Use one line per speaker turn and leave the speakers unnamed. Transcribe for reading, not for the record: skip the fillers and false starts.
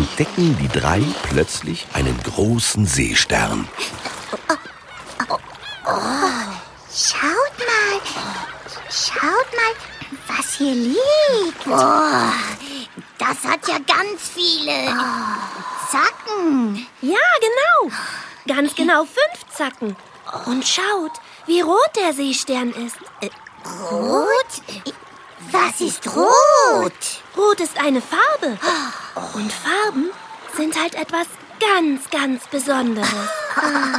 entdecken die drei plötzlich einen großen Seestern.
Schaut mal, was hier liegt.
Oh, das hat ja ganz viele Zacken.
Ja, genau. Ganz genau 5 Zacken. Und schaut, wie rot der Seestern ist.
Rot? Was ist rot?
Rot ist eine Farbe. Und Farben sind halt etwas ganz, ganz Besonderes.